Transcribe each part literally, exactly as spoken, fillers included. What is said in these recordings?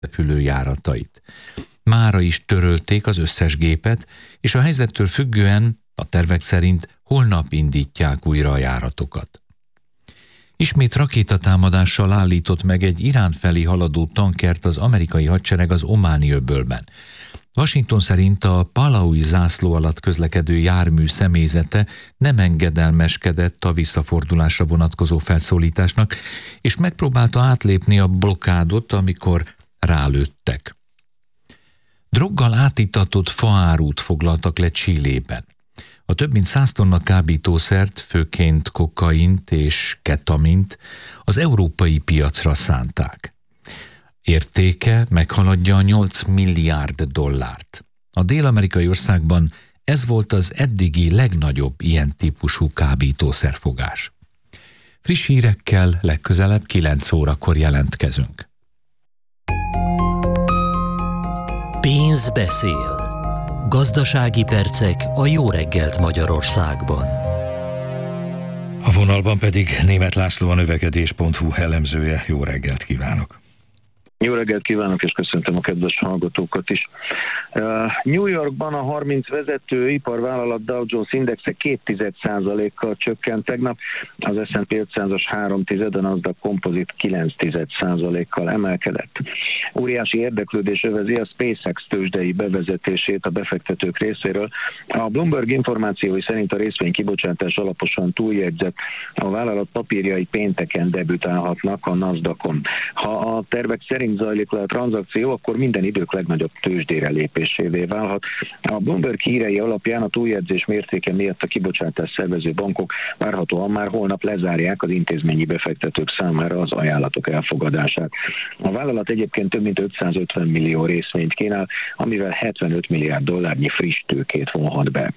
repülőjáratait. Mára is törölték az összes gépet, és a helyzettől függően, a tervek szerint holnap indítják újra a járatokat. Ismét rakétatámadással állított meg egy Irán felé haladó tankert az amerikai hadsereg az Ománi öbölben. Washington szerint a palaui zászló alatt közlekedő jármű személyzete nem engedelmeskedett a visszafordulásra vonatkozó felszólításnak, és megpróbálta átlépni a blokkádot, amikor rálőttek. Droggal átítatott faárút foglaltak le Chilében. A több mint száz tonna kábítószert, főként kokaint és ketamint az európai piacra szánták. Értéke meghaladja a nyolc milliárd dollárt. A dél-amerikai országban ez volt az eddigi legnagyobb ilyen típusú kábítószerfogás. Friss hírekkel legközelebb kilenc órakor jelentkezünk. Pénz beszél. Gazdasági percek a Jó reggelt Magyarországban. A vonalban pedig Németh László, a növekedés pont hu elemzője. Jó reggelt kívánok! Jó reggelt kívánok, és köszöntöm a kedves hallgatókat is. New Yorkban a harminc vezető iparvállalat Dow Jones Indexe két egész egy százalékkal csökkent tegnap, az es and pé ötszázas három tized, a Nasdaq Composite kilenc egész egy százalékkal emelkedett. Óriási érdeklődés övezi a SpaceX tőzsdei bevezetését a befektetők részéről. A Bloomberg információi szerint a részvény kibocsátás alaposan túljegyzett, a vállalat papírjai pénteken debütálhatnak a Nasdaqon. Ha a tervek szerint zajlik le a tranzakció, akkor minden idők legnagyobb tőzsdére lépésévé válhat. A Bloomberg hírei alapján a túljegyzés mértéke miatt a kibocsátás szervező bankok várhatóan már holnap lezárják az intézményi befektetők számára az ajánlatok elfogadását. A vállalat egyébként több mint ötszázötven millió részvényt kínál, amivel hetvenöt milliárd dollárnyi friss tőkét vonhat be.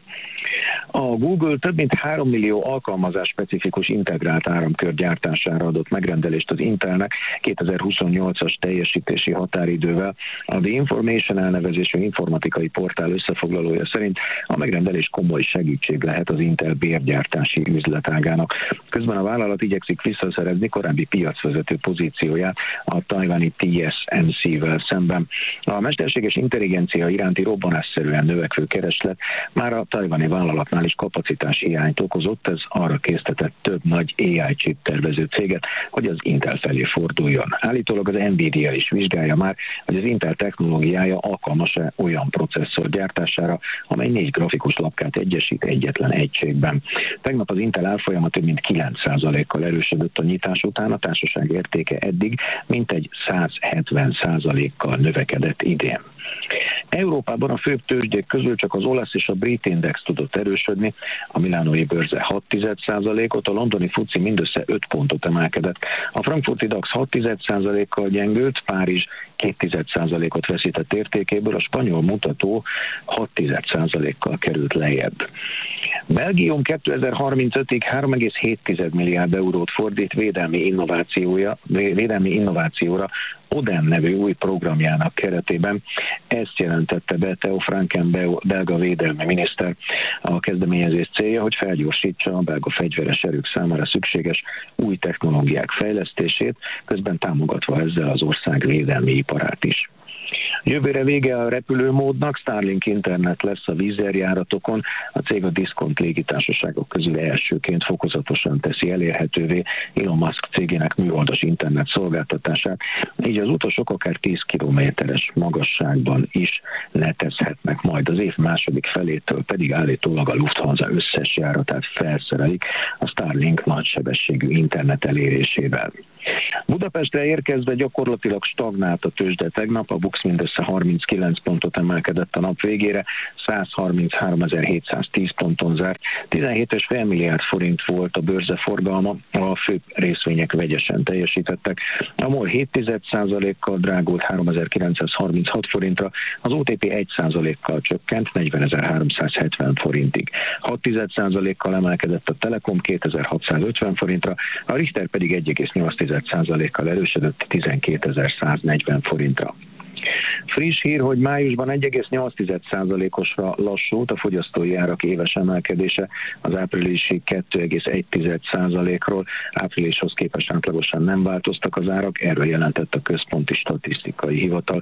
A Google több mint három millió alkalmazás specifikus integrált áramkör gyártására adott megrendelést az Intelnek kétezer-huszonnyolcas teljesítési határidővel. A The Information elnevezésű informatikai portál összefoglalója szerint a megrendelés komoly segítség lehet az Intel bérgyártási üzletágának. Közben a vállalat igyekszik visszaszerezni korábbi piacvezető pozícióját a tajvani té es em cé-vel szemben. A mesterséges intelligencia iránti robbanásszerűen növekvő kereslet már a tajvani vállalatnál is kapacitás hiányt okozott, ez arra késztetett több nagy á i chip tervező céget, hogy az Intel felé forduljon. Állítólag az Nvidia is vizsgálja már, hogy az Intel technológiája alkalmas-e olyan processzor gyártására, amely négy grafikus lapkát egyesít egyetlen egységben. Tegnap az Intel árfolyama több mint kilenc százalékkal erősödött a nyitás után, a társaság értéke eddig mintegy száz hetven százalékkal növekedett idén. Európában a főbb tőzsdék közül csak az olasz és a brit index tudott erősödni, a milánói bőrze hat egész egy százalékot, a londoni fuci mindössze öt pontot emelkedett, a frankfurti dax hat egész egy százalékkal gyengült, Párizs két egész egy százalékot veszített értékéből, a spanyol mutató hat egész egy százalékkal került lejjebb. Belgium kétezer-harmincötig három egész hét milliárd eurót fordít védelmi innovációja, védelmi innovációra Oden nevű új programjának keretében. Ezt jelentette be Theo Franken belga védelmi miniszter. A kezdeményezés célja, hogy felgyorsítsa a belga fegyveres erők számára szükséges új technológiák fejlesztését, közben támogatva ezzel az ország védelmi iparát is. Jövőre vége a repülőmódnak, Starlink internet lesz a Wizz Air járatokon, a cég a diszkont légitársaságok közül elsőként fokozatosan teszi elérhetővé Elon Musk cégének műholdas internet szolgáltatását, így az utasok akár tíz kilométeres magasságban is netezhetnek, majd az év második felétől pedig állítólag a Lufthansa összes járatát felszerelik a Starlink nagysebességű internet elérésével. Budapestre érkezve gyakorlatilag stagnált a tőzsde tegnap, a BUX mindössze harminckilenc pontot emelkedett a nap végére, száz harmincháromezer-hétszáztíz ponton zárt, tizenhét egész öt milliárd forint volt a bőrzeforgalma, a főbb részvények vegyesen teljesítettek. A MOL hét egész egy százalékkal drágult háromezer-kilencszázharminchat forintra, az o té pé egy százalékkal csökkent negyvenezer-háromszázhetven forintig. hat egész egy százalékkal emelkedett a Telekom kétezer-hatszázötven forintra, a Richter pedig egy egész nyolc százalékkal erősödött tizenkétezer-száznegyven forintra. Friss hír, hogy májusban egy egész nyolc százalékosra lassult a fogyasztói árak éves emelkedése, az áprilisi kettő egész egy százalékról. Áprilishoz képest átlagosan nem változtak az árak, erről jelentett a Központi Statisztikai Hivatal.